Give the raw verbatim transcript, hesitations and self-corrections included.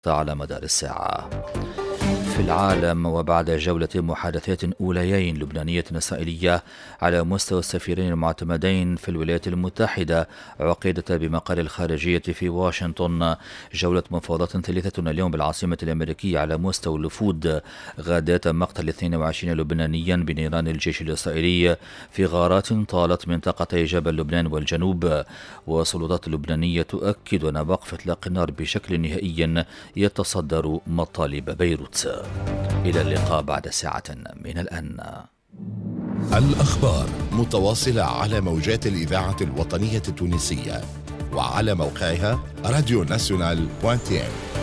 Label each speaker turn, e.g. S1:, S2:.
S1: على مدار الساعة. في العالم، وبعد جولة محادثات أوليين لبنانية إسرائيلية على مستوى السفيرين المعتمدين في الولايات المتحدة عقدت بمقر الخارجية في واشنطن جولة مفاوضات ثالثة اليوم بالعاصمة الأمريكية على مستوى الوفود غادات مقتل اثنين وعشرين لبنانيا بنيران الجيش الإسرائيلي في غارات طالت منطقتي جبل لبنان والجنوب. والسلطات اللبنانية تؤكد أن وقف إطلاق النار بشكل نهائي يتصدر مطالب بيروت. إلى اللقاء بعد ساعة من الآن.
S2: الأخبار متواصلة على موجات الإذاعة الوطنية التونسية وعلى موقعها راديو ناسيونال دوت تي إم.